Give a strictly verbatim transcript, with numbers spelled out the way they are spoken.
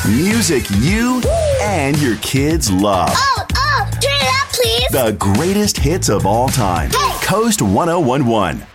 Music you and your kids love. Oh, oh, turn it up, please. The greatest hits of all time. Hey. Coast one oh one one.